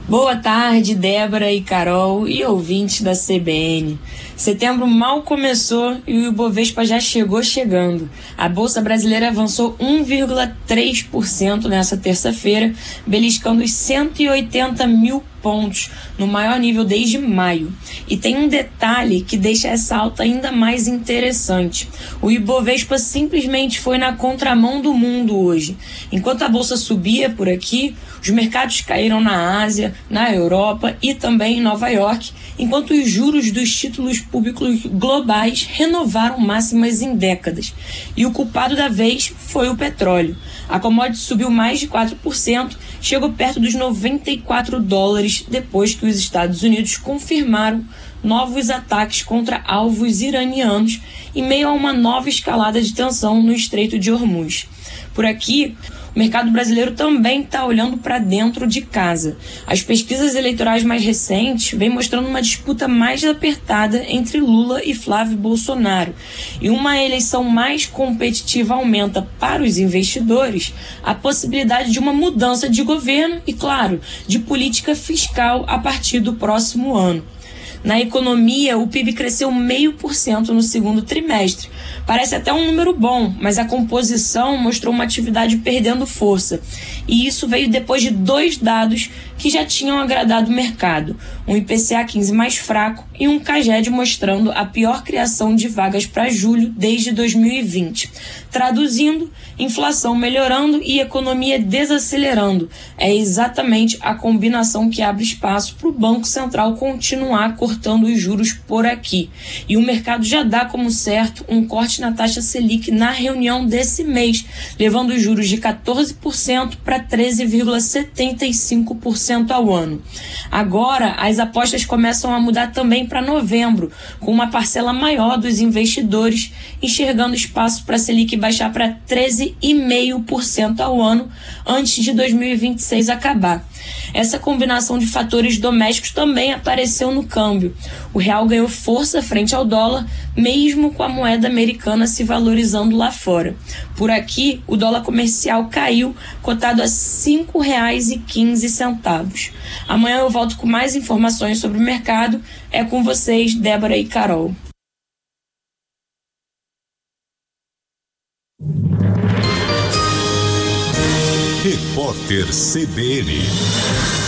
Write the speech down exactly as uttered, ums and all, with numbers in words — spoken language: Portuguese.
Boa tarde, Débora e Carol e ouvintes da C B N. Setembro mal começou e o Ibovespa já chegou chegando. A Bolsa Brasileira avançou um vírgula três por cento nessa terça-feira, beliscando os cento e oitenta mil pontos, no maior nível desde maio. E tem um detalhe que deixa essa alta ainda mais interessante. O Ibovespa simplesmente foi na contramão do mundo hoje. Enquanto a Bolsa subia por aqui, os mercados caíram na Ásia, na Europa e também em Nova York, enquanto os juros dos títulos públicos globais renovaram máximas em décadas. E o culpado da vez foi o petróleo. A commodity subiu mais de quatro por cento, chegou perto dos noventa e quatro dólares depois que os Estados Unidos confirmaram novos ataques contra alvos iranianos em meio a uma nova escalada de tensão no Estreito de Hormuz. Por aqui, o mercado brasileiro também está olhando para dentro de casa. As pesquisas eleitorais mais recentes vêm mostrando uma disputa mais apertada entre Lula e Flávio Bolsonaro. E uma eleição mais competitiva aumenta para os investidores a possibilidade de uma mudança de governo e, claro, de política fiscal a partir do próximo ano. Na economia, o P I B cresceu zero vírgula cinco por cento no segundo trimestre. Parece até um número bom, mas a composição mostrou uma atividade perdendo força. E isso veio depois de dois dados que já tinham agradado o mercado. Um I P C A quinze mais fraco e um CAGED mostrando a pior criação de vagas para julho desde dois mil e vinte. Traduzindo, inflação melhorando e economia desacelerando. É exatamente a combinação que abre espaço para o Banco Central continuar cortando os juros por aqui. E o mercado já dá como certo um corte na taxa Selic na reunião desse mês, levando os juros de quatorze por cento para treze vírgula setenta e cinco por cento ao ano. Agora, as apostas começam a mudar também para novembro, com uma parcela maior dos investidores enxergando espaço para a Selic baixar para treze vírgula cinco por cento ao ano antes de dois mil e vinte e seis acabar. Essa combinação de fatores domésticos também apareceu no câmbio. O real ganhou força frente ao dólar, mesmo com a moeda americana se valorizando lá fora. Por aqui, o dólar comercial caiu, cotado a cinco reais e quinze centavos. Amanhã eu volto com mais informações sobre o mercado. É com vocês, Débora e Carol. Repórter C B N.